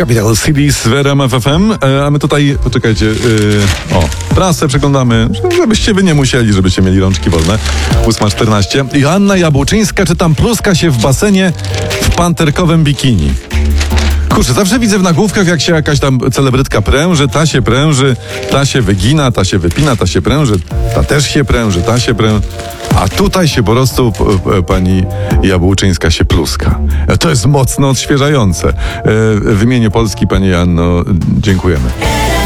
Capital Cities w RMF FM, a my tutaj, poczekajcie, prasę przeglądamy, żebyście wy nie musieli, żebyście mieli rączki wolne. 8:14. Joanna Jabłczyńska, czy tam pluska się w basenie w panterkowym bikini. Kurczę, zawsze widzę w nagłówkach, jak się jakaś tam celebrytka pręży, ta się pręży, ta się wygina, ta się wypina, ta się pręży, ta też się pręży, ta się pręży. A tutaj się po prostu pani Jabłczyńska się pluska. To jest mocno odświeżające. W imieniu Polski, pani Joanno, dziękujemy.